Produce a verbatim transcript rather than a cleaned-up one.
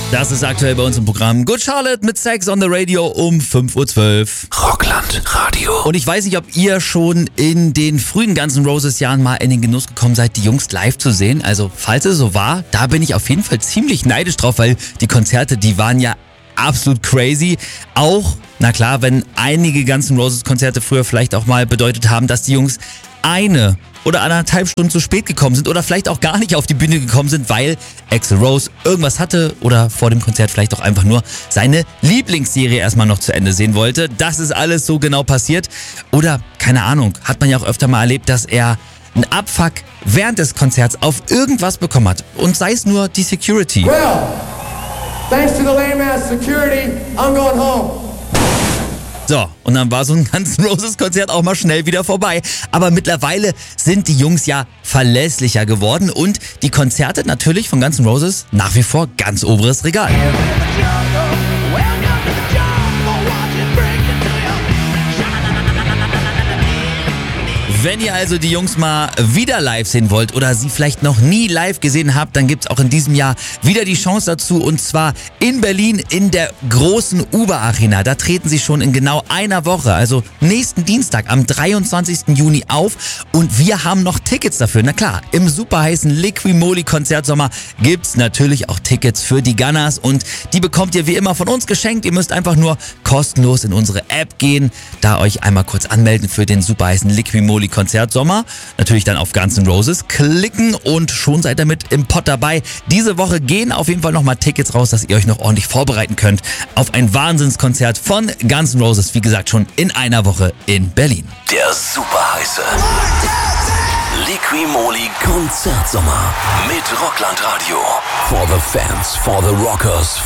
Das ist aktuell bei uns im Programm Good Charlotte mit Sex on the Radio um fünf Uhr zwölf. Rockland Radio. Und ich weiß nicht, ob ihr schon in den frühen Guns N' Roses Jahren mal in den Genuss gekommen seid, die Jungs live zu sehen. Also falls es so war, da bin ich auf jeden Fall ziemlich neidisch drauf, weil die Konzerte, die waren ja absolut crazy. Auch, na klar, wenn einige Guns N' Roses Konzerte früher vielleicht auch mal bedeutet haben, dass die Jungs eine oder anderthalb Stunden zu spät gekommen sind oder vielleicht auch gar nicht auf die Bühne gekommen sind, weil Axl Rose irgendwas hatte oder vor dem Konzert vielleicht auch einfach nur seine Lieblingsserie erstmal noch zu Ende sehen wollte. Das ist alles so genau passiert. Oder, keine Ahnung, hat man ja auch öfter mal erlebt, dass er einen Abfuck während des Konzerts auf irgendwas bekommen hat. Und sei es nur die Security. Well, thanks to the lame-ass security, I'm going home. So, und dann war so ein Guns N' Roses Konzert auch mal schnell wieder vorbei. Aber mittlerweile sind die Jungs ja verlässlicher geworden und die Konzerte natürlich von Guns N' Roses nach wie vor ganz oberes Regal. Wenn ihr also die Jungs mal wieder live sehen wollt oder sie vielleicht noch nie live gesehen habt, dann gibt's auch in diesem Jahr wieder die Chance dazu und zwar in Berlin in der großen Uber Arena. Da treten sie schon in genau einer Woche, also nächsten Dienstag am dreiundzwanzigsten Juni auf und wir haben noch Tickets dafür. Na klar, im super heißen Liqui-Moly Konzertsommer gibt's natürlich auch Tickets für die Gunners und die bekommt ihr wie immer von uns geschenkt. Ihr müsst einfach nur kostenlos in unsere App gehen, da euch einmal kurz anmelden für den super heißen Liqui-Moly Konzertsommer. Natürlich dann auf Guns N' Roses klicken und schon seid ihr mit im Pott dabei. Diese Woche gehen auf jeden Fall nochmal Tickets raus, dass ihr euch noch ordentlich vorbereiten könnt auf ein Wahnsinnskonzert von Guns N' Roses. Wie gesagt, schon in einer Woche in Berlin. Der super heiße Liqui-Moly Konzertsommer mit Rockland Radio. For the fans, for the rockers,